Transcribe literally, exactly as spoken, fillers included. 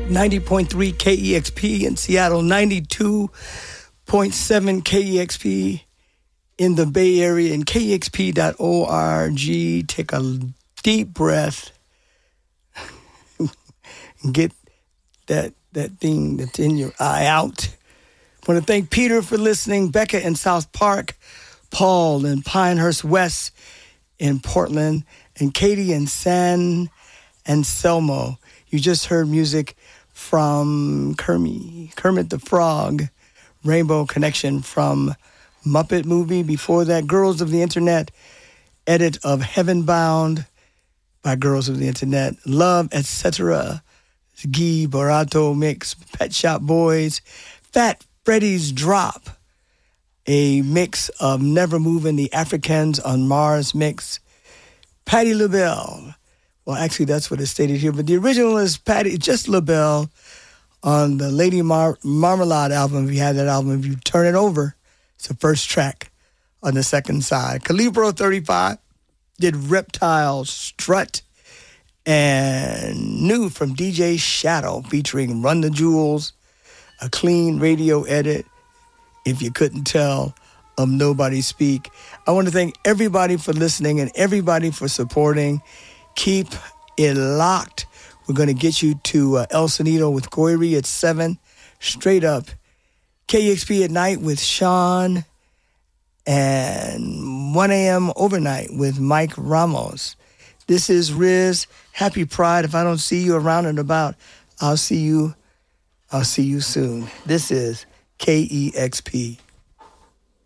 ninety point three K E X P in Seattle, ninety-two point seven K E X P in the Bay Area, and K E X P dot org. Take a deep breath and get that, that thing that's in your eye out. I want to thank Peter for listening, Becca in South Park, Paul in Pinehurst West in Portland, and Katie in San Anselmo. You just heard music from Kermit, Kermit the Frog, Rainbow Connection from Muppet Movie. Before that, Girls of the Internet, edit of Heaven Bound by Girls of the Internet. Love, et cetera. Guy Barato mix, Pet Shop Boys, Fat Freddy's Drop, a mix of Never Moving the Africans on Mars mix. Patti LaBelle. Well, actually, that's what it's stated here, but the original is Patti, just LaBelle on the Lady Mar- Marmalade album. If you had that album, if you turn it over, it's the first track on the second side. Calibro thirty-five did Reptile Strut, and New from D J Shadow featuring Run the Jewels, a clean radio edit, if you couldn't tell, of Nobody Speak. I want to thank everybody for listening and everybody for supporting. Keep it locked. We're going to get you to uh, El Sonido with Goiri at seven, straight up. K E X P at night with Sean, and one a.m. overnight with Mike Ramos. This is Riz. Happy Pride. If I don't see you around and about, I'll see you. I'll see you soon. This is K E X P.